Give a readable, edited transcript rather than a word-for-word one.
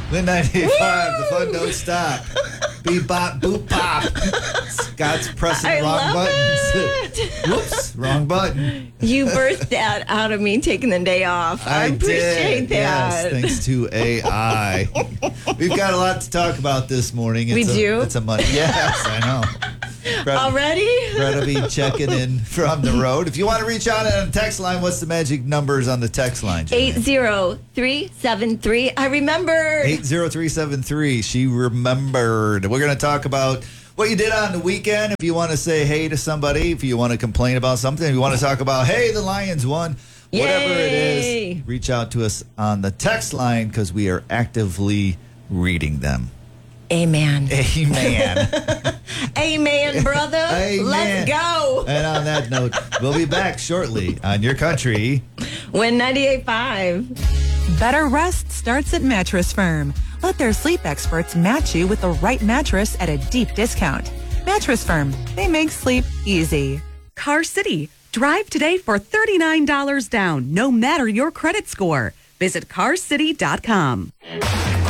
The 98.5, the fun don't stop. Beep, bop, boop, pop. Scott's pressing I wrong love buttons. it. Whoops, wrong button. You birthed that out of me taking the day off. I appreciate did. Yes, that. thanks to AI. We've got a lot to talk about this morning. We do? It's a Monday. Yes, I know. Brett, Already? Brett will be checking in from the road. If you want to reach out on the text line, what's the magic numbers on the text line, Jenny? 80373. I remember. 80373. She remembered. We're going to talk about what you did on the weekend. If you want to say hey to somebody, if you want to complain about something, if you want to talk about, hey, the Lions won, whatever it Yay. is, reach out to us on the text line because we are actively reading them. Amen. Amen. Amen, brother. Amen. Let's go. And on that note, we'll be back shortly on Your Country. Win 98.5. Better rest starts at Mattress Firm. Let their sleep experts match you with the right mattress at a deep discount. Mattress Firm, they make sleep easy. Car City. Drive today for $39 down, no matter your credit score. Visit carcity.com.